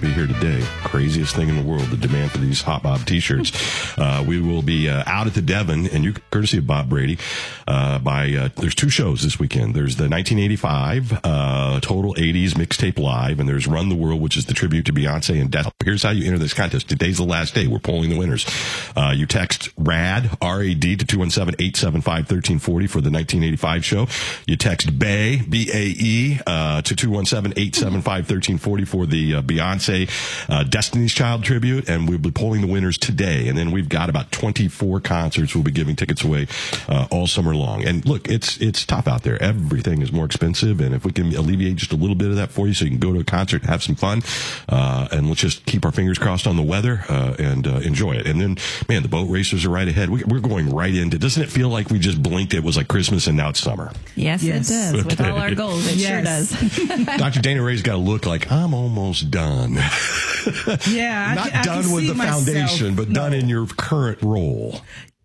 be here today. Craziest thing in the world, the demand for these Hot Bob t-shirts. We will be out at the Devon, and you courtesy of Bob Brady, there's two shows this weekend. There's the 1985 Total 80s Mixtape Live, and there's Run the World, which is the tribute to Beyonce and Death. Here's how you enter this contest. Today's the last day. We're polling the winners. You text RAD, R-A-D, to 217-875-1340 for the 1985 show. You text BAE, B-A-E, to 217-875-1340 for the Beyonce Destiny's Child tribute, and we'll be polling the winners today. And then we've got about 24 concerts we'll be giving tickets away all summer long. And look, it's tough out there. Everything is more expensive, and if we can alleviate just a little bit of that for you so you can go to a concert, have some fun, and let's just keep our fingers crossed on the weather and enjoy it. And then, man, the boat racers are right ahead. We're going right into, doesn't it feel like we just blinked, it was like Christmas and now it's summer? Yes. It does. With all our goals, it sure does. Dr. Dana Ray's got to look like, I'm almost done. Yeah. Not done with the foundation, but done in your current role.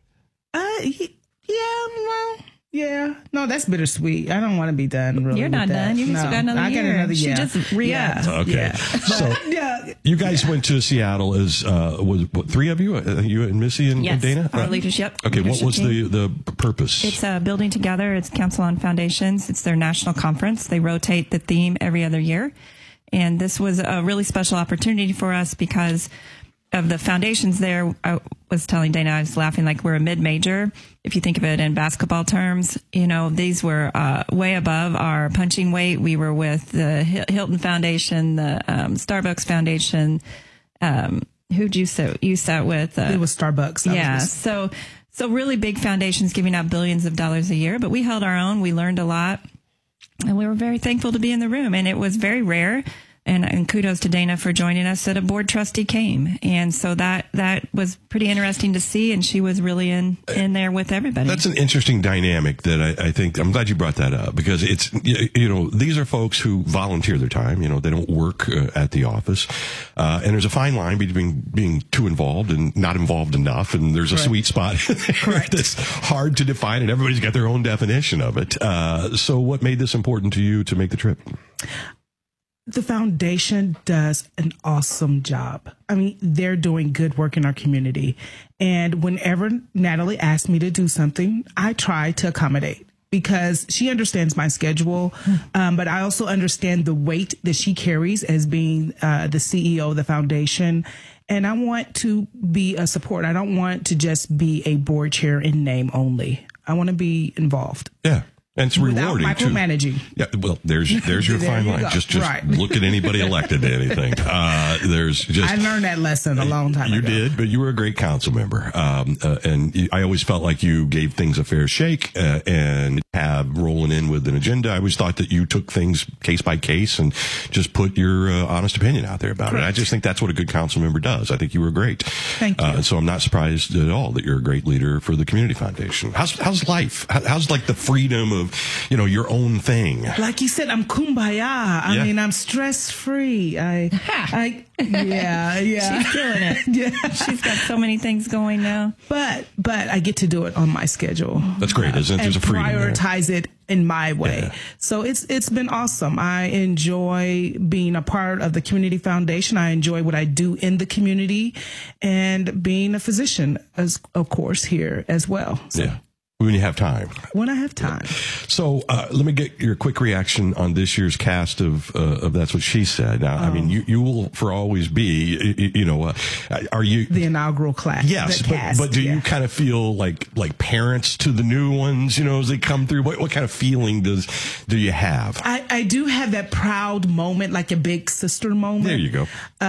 Yeah. No, that's bittersweet. I don't want to be done. Really, you're not done. You've still got another year. I got another year. She just re-upped. Okay. Yeah. So you guys went to Seattle as was what, three of you? You and Missy and Dana? Our leadership. Okay. What was the purpose? It's Building Together. It's Council on Foundations. It's their national conference. They rotate the theme every other year. And this was a really special opportunity for us because of the foundations there. I was telling Dana, I was laughing, like we're a mid-major. If you think of it in basketball terms, these were way above our punching weight. We were with the Hilton Foundation, the Starbucks Foundation. Who'd you sat with? It was Starbucks. Yeah. So really big foundations giving out billions of dollars a year. But we held our own. We learned a lot. And we were very thankful to be in the room. And it was very rare. And kudos to Dana for joining us that a board trustee came. And so that was pretty interesting to see. And she was really in there with everybody. That's an interesting dynamic that I think, I'm glad you brought that up, because it's, these are folks who volunteer their time. They don't work at the office. And there's a fine line between being too involved and not involved enough. And there's a sweet spot that's hard to define, and everybody's got their own definition of it. So what made this important to you to make the trip? The foundation does an awesome job. I mean, they're doing good work in our community. And whenever Natalie asks me to do something, I try to accommodate because she understands my schedule. But I also understand the weight that she carries as being the CEO of the foundation. And I want to be a support. I don't want to just be a board chair in name only. I want to be involved. Yeah. And it's rewarding without micromanaging. Yeah, well, there's your fine line. Just look at anybody elected to anything. I learned that lesson a long time ago. You did, but you were a great council member. And I always felt like you gave things a fair shake and have rolling in with an agenda. I always thought that you took things case by case and just put your honest opinion out there about it. I just think that's what a good council member does. I think you were great. Thank you. And so I'm not surprised at all that you're a great leader for the community foundation. How's life? How's like the freedom of your own thing? Like you said, I'm kumbaya. I mean, I'm stress free. Yeah. She's doing it. Yeah. She's got so many things going now. But I get to do it on my schedule. That's great, isn't it? There's a freedom prioritize there. It in my way. Yeah. So it's been awesome. I enjoy being a part of the community foundation. I enjoy what I do in the community and being a physician, of course, here as well. So. Yeah. When you have time. When I have time. So let me get your quick reaction on this year's cast of That's What She Said. Now, I mean, you will for always be, are you the inaugural class? Yes, but do you kind of feel like parents to the new ones? As they come through. What kind of feeling do you have? I do have that proud moment, like a big sister moment. There you go.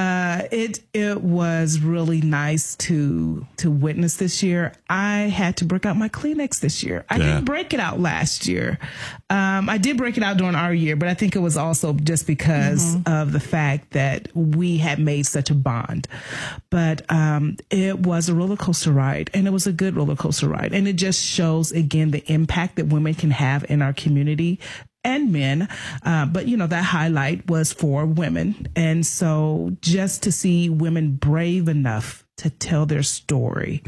It was really nice to witness this year. I had to break out my Kleenex this year. I didn't break it out last year. I did break it out during our year, but I think it was also just because of the fact that we had made such a bond. But it was a roller coaster ride, and it was a good roller coaster ride. And it just shows, again, the impact that women can have in our community and men. But, that highlight was for women. And so just to see women brave enough to tell their story. Yeah.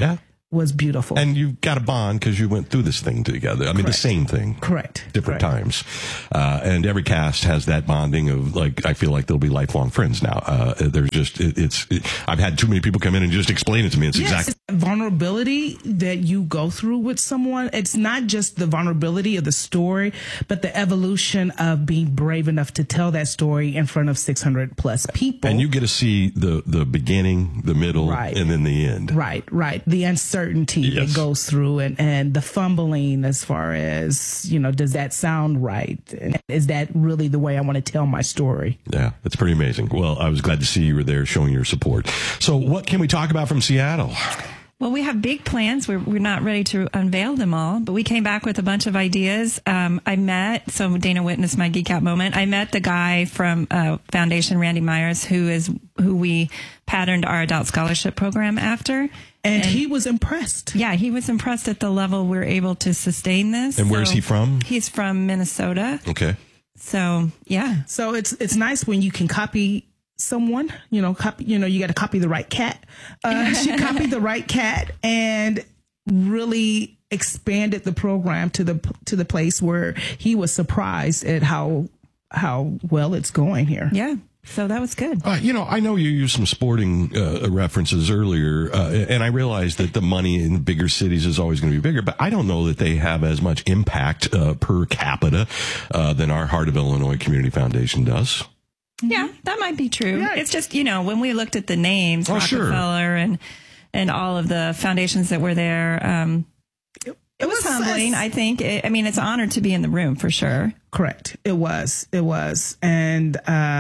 was beautiful. And you got a bond because you went through this thing together. I mean, the same thing. Correct. Different times. And every cast has that bonding of, like, I feel like they'll be lifelong friends now. There's just, I've had too many people come in and just explain it to me. It's exactly. Vulnerability that you go through with someone. It's not just the vulnerability of the story, but the evolution of being brave enough to tell that story in front of 600 plus people. And you get to see the beginning, the middle, and then the end. Right. The uncertainty that goes through and the fumbling as far as, does that sound right? And is that really the way I want to tell my story? Yeah, it's pretty amazing. Well, I was glad to see you were there showing your support. So what can we talk about from Seattle? Well, we have big plans. We're not ready to unveil them all, but we came back with a bunch of ideas. So Dana witnessed my geek out moment. I met the guy from Foundation, Randy Myers, who we patterned our adult scholarship program after. And he was impressed. Yeah, he was impressed at the level we're able to sustain this. And where's he from? He's from Minnesota. Okay. So, yeah. So it's nice when you can copy someone, you got to copy the right cat. She copied the right cat and really expanded the program to the place where he was surprised at how well it's going here. Yeah. So that was good. I know you used some sporting references earlier, and I realize that the money in bigger cities is always going to be bigger, but I don't know that they have as much impact per capita than our Heart of Illinois Community Foundation does. Yeah, that might be true. Yeah. It's just, when we looked at the names, Rockefeller and all of the foundations that were there, it was humbling, I think. It's an honor to be in the room for sure. Correct. It was. And,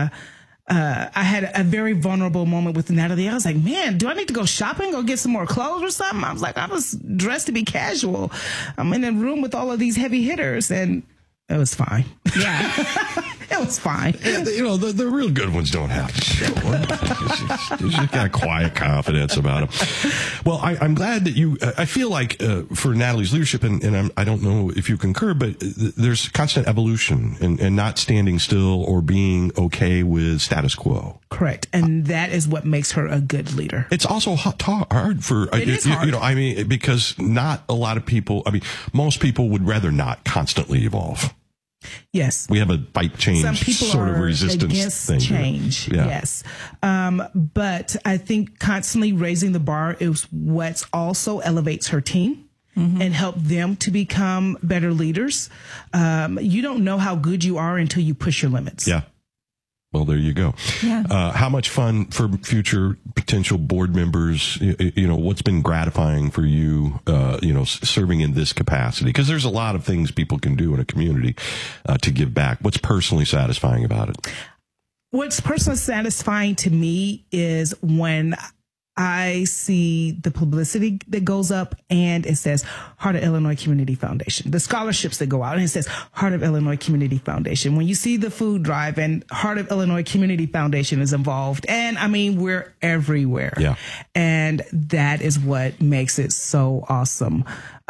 I had a very vulnerable moment with Natalie. I was like, man, do I need to go shopping, go get some more clothes or something? I was like, I was dressed to be casual. I'm in a room with all of these heavy hitters, and it was fine. Yeah. It was fine. The real good ones don't have to show it. You just got a quiet confidence about them. Well, I'm glad that I feel like for Natalie's leadership, and I don't know if you concur, but there's constant evolution and not standing still or being okay with status quo. Correct. And that is what makes her a good leader. It's also hard for, it is hard. because not a lot of people, most people would rather not constantly evolve. Yes. We have a fight change Some people sort of are resistance against thing. Change. Yeah. Yes. But I think constantly raising the bar is what also elevates her team. Mm-hmm. And help them to become better leaders. You don't know how good you are until you push your limits. Yeah. Well, there you go. Yeah. How much fun for future potential board members? What's been gratifying for you, serving in this capacity? Because there's a lot of things people can do in a community to give back. What's personally satisfying about it? What's personally satisfying to me is when I see the publicity that goes up and it says Heart of Illinois Community Foundation, the scholarships that go out and it says Heart of Illinois Community Foundation. When you see the food drive and Heart of Illinois Community Foundation is involved, and we're everywhere. Yeah. And that is what makes it so awesome.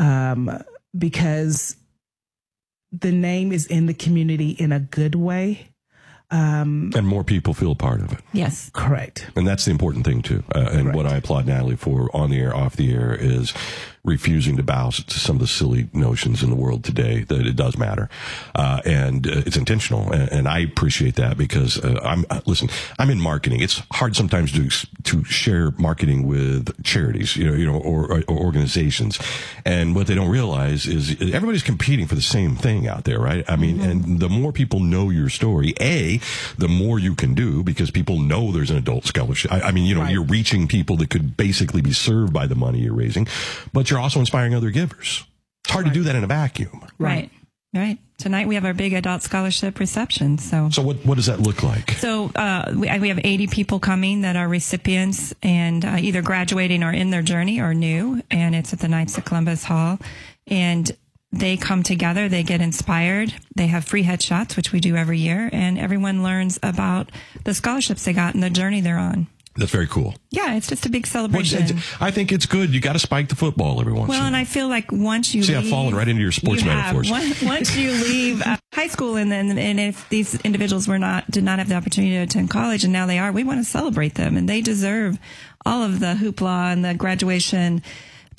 Because the name is in the community in a good way. And more people feel a part of it. Yes. Correct. And that's the important thing, too. And what I applaud Natalie for on the air, off the air, is refusing to bow to some of the silly notions in the world today that it does matter. And it's intentional. And I appreciate that because I'm in marketing. It's hard sometimes to share marketing with charities, or organizations. And what they don't realize is everybody's competing for the same thing out there, right? And the more people know your story, the more you can do because people know there's an adult scholarship. Right. You're reaching people that could basically be served by the money you're raising, but you're also inspiring other givers. It's hard to do that in a vacuum. Right. Tonight we have our big adult scholarship reception. So what does that look like? So we have 80 people coming that are recipients and either graduating or in their journey or new, and it's at the Knights of Columbus Hall, and they come together, they get inspired, they have free headshots, which we do every year, and everyone learns about the scholarships they got and the journey they're on. That's very cool. Yeah, it's just a big celebration. I think it's good. You got to spike the football every once in a while. Well, and I feel like once you leave... I've fallen right into your sports metaphors. Once you leave high school and if these individuals did not have the opportunity to attend college and now they are, we want to celebrate them and they deserve all of the hoopla and the graduation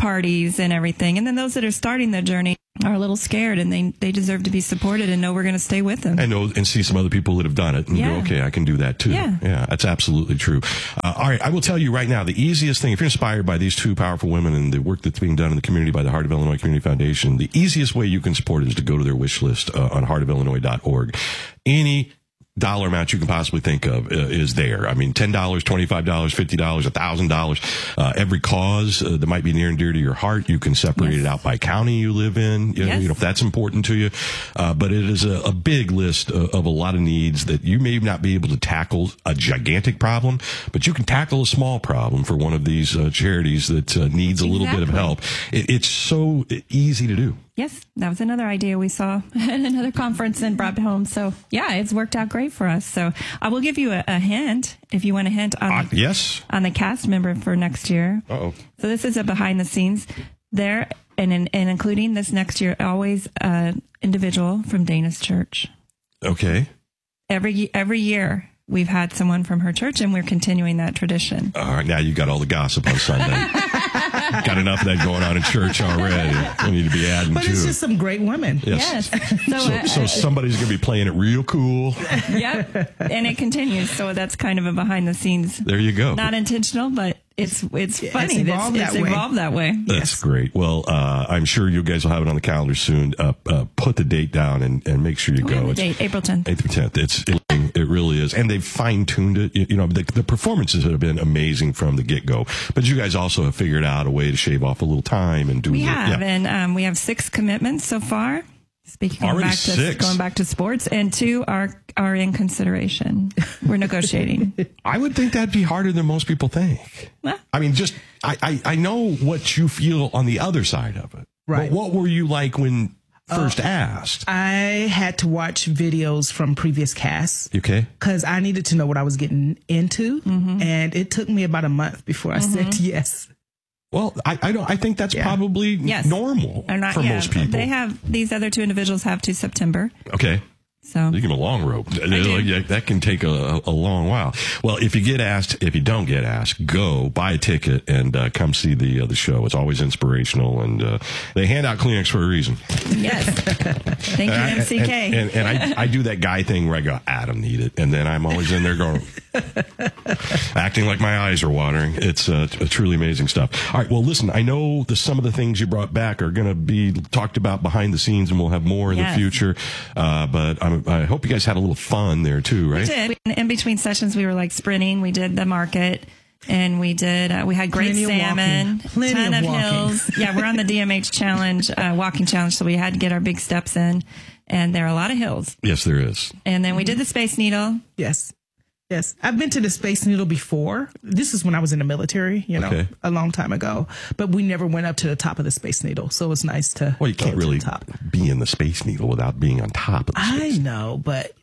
parties and everything. And then those that are starting their journey are a little scared, and they deserve to be supported and know we're going to stay with them. And see some other people that have done it and go, okay, I can do that too. Yeah, that's absolutely true. All right, I will tell you right now, the easiest thing, if you're inspired by these two powerful women and the work that's being done in the community by the Heart of Illinois Community Foundation, the easiest way you can support it is to go to their wish list on heartofillinois.org. Any dollar amount you can possibly think of is there. I mean, $10, $25, $50, $1,000. Every cause that might be near and dear to your heart, you can separate it out by county you live in, you know, if that's important to you. But it is a big list of a lot of needs that you may not be able to tackle a gigantic problem, but you can tackle a small problem for one of these charities that needs a little bit of help. It's so easy to do. Yes, that was another idea we saw at another conference and brought home. So, yeah, it's worked out great for us. So I will give you a hint, if you want a hint, on the cast member for next year. Uh-oh. So this is a behind the scenes there, and including this next year, always an individual from Dana's church. Okay. Every year we've had someone from her church, and we're continuing that tradition. All right, now you got all the gossip on Sunday. Got enough of that going on in church already. We need to be adding But it's just some great women. Yes. So somebody's going to be playing it real cool. Yep. And it continues. So that's kind of a behind the scenes. There you go. Not intentional, but it's funny. It's evolved that way. That's great. Well, I'm sure you guys will have it on the calendar soon. Put the date down and make sure you go. The date, April 10th. April 10th. It really is. And they've fine-tuned it. You know, the performances have been amazing from the get-go. But you guys also have figured out a way to shave off a little time and do We have. And we have 6 commitments so far. Speaking of going back to sports, and 2 are in consideration. We're negotiating. I would think that'd be harder than most people think. Well, I mean, I know what you feel on the other side of it. Right. But what were you like when first asked? I had to watch videos from previous casts. Okay. Because I needed to know what I was getting into. Mm-hmm. And it took me about a month before I said yes. Well, I think that's probably normal for most people. They have, these other 2 individuals have to September. Okay. So you give them a long rope. That can take a long while. Well, if you don't get asked, go buy a ticket and come see the show. It's always inspirational, and they hand out Kleenex for a reason. Yes. Thank you, MCK. And I do that guy thing where I go, I don't need it, and then I'm always in there going, acting like my eyes are watering. It's truly amazing stuff. All right. Well, listen, I know some of the things you brought back are going to be talked about behind the scenes, and we'll have more in the future. But I hope you guys had a little fun there too, right? We did. In between sessions, we were like sprinting. We did the market, and we did. We had great salmon, ton of hills. Yeah, we're on the DMH challenge, walking challenge, so we had to get our big steps in, and there are a lot of hills. Yes, there is. And then we did the Space Needle. Yes. I've been to the Space Needle before. This is when I was in the military, a long time ago. But we never went up to the top of the Space Needle. So it was nice to you can't really be in the Space Needle without being on top of the Space Needle. I know, but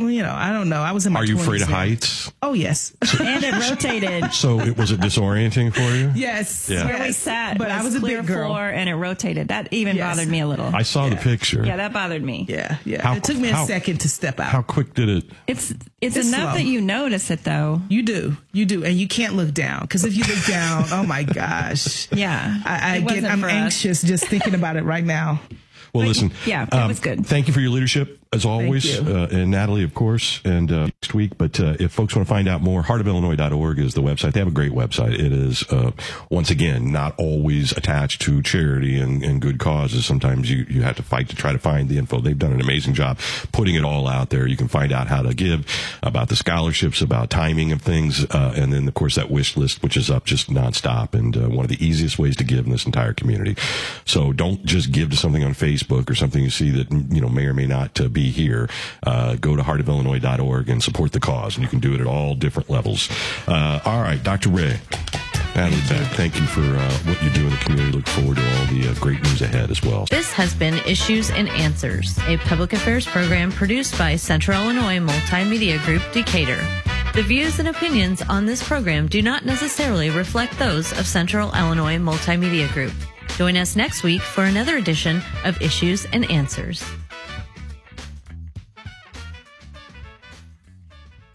I don't know. I was in my 20s. Are you afraid of heights? Oh, yes. And it rotated. So was it disorienting for you? Yes. Yeah. Where we sat, but I was a big girl. Floor, and it rotated. That even bothered me a little. I saw the picture. Yeah, that bothered me. Yeah. It took me a second to step out. How quick did it? It's enough that you notice it, though. You do, and you can't look down, because if you look down, oh my gosh. Yeah. I'm anxious just thinking about it right now. Well, listen. Yeah, it was good. Thank you for your leadership, as always. And Natalie, of course, and next week. But if folks want to find out more, heartofillinois.org is the website. They have a great website. It is, once again, not always attached to charity and good causes. Sometimes you have to fight to try to find the info. They've done an amazing job putting it all out there. You can find out how to give, about the scholarships, about timing of things, and then, of course, that wish list, which is up just nonstop, and one of the easiest ways to give in this entire community. So don't just give to something on Facebook or something you see that may or may not be here. Go to heartofillinois.org and support the cause, and you can do it at all different levels. All right, Dr. Ray, Natalie Beck, thank you for what you do in the community. Look forward to all the great news ahead as well. This has been Issues and Answers, a public affairs program produced by Central Illinois Multimedia Group, Decatur. The views and opinions on this program do not necessarily reflect those of Central Illinois Multimedia Group. Join us next week for another edition of Issues and Answers.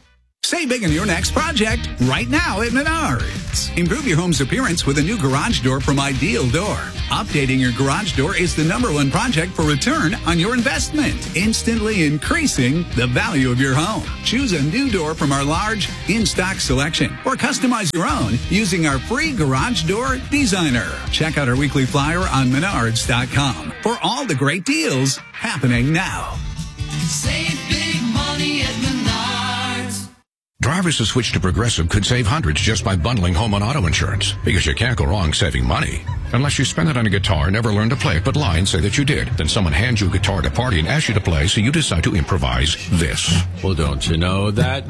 Save big on your next project right now at Menards. Improve your home's appearance with a new garage door from Ideal Door. Updating your garage door is the #1 project for return on your investment, instantly increasing the value of your home. Choose a new door from our large in-stock selection or customize your own using our free garage door designer. Check out our weekly flyer on Menards.com for all the great deals happening now. Save big money at Menards. Drivers who switch to Progressive could save hundreds just by bundling home and auto insurance, because you can't go wrong saving money. Unless you spend it on a guitar, never learn to play it, but lie and say that you did. Then someone hands you a guitar at a party and asks you to play, so you decide to improvise this. Well, don't you know that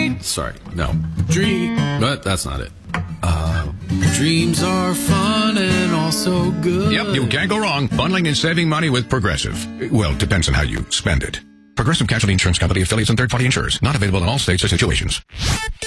but that's not it. Dreams are fun and also good. Yep, you can't go wrong bundling and saving money with Progressive. Well, it depends on how you spend it. Progressive Casualty Insurance Company, affiliates, and third-party insurers. Not available in all states or situations.